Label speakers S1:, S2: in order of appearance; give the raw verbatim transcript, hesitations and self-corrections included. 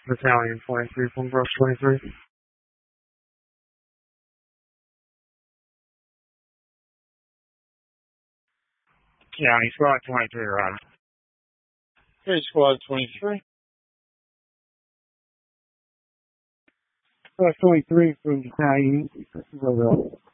S1: Battalion twenty-three from Brush twenty-three. County Squad twenty-three, Roger.
S2: Hey, Squad twenty-three.
S1: Brush twenty-three from Battalion.